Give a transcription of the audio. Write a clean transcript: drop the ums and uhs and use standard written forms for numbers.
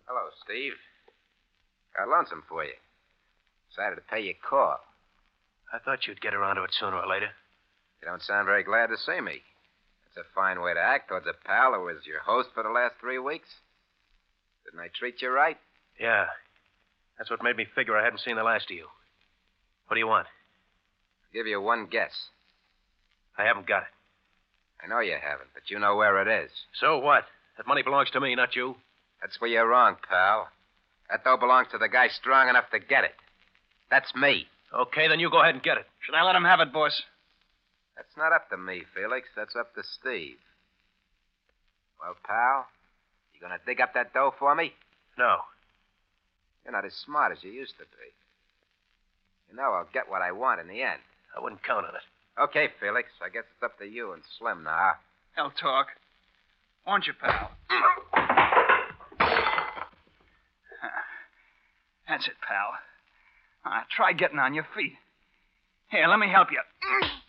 Hello, Steve. Got lonesome for you. Decided to pay your call. I thought you'd get around to it sooner or later. You don't sound very glad to see me. That's a fine way to act towards a pal who was your host for the last 3 weeks. Didn't I treat you right? Yeah. That's what made me figure I hadn't seen the last of you. What do you want? I'll give you one guess. I haven't got it. I know you haven't, but you know where it is. So what? That money belongs to me, not you. That's where you're wrong, pal. That dough belongs to the guy strong enough to get it. That's me. Okay, then you go ahead and get it. Should I let him have it, boss? That's not up to me, Felix. That's up to Steve. Well, pal, you gonna dig up that dough for me? No. You're not as smart as you used to be. You know I'll get what I want in the end. I wouldn't count on it. Okay, Felix. I guess it's up to you and Slim now. He'll talk. Won't you, pal? That's it, pal. Try getting on your feet. Here, let me help you.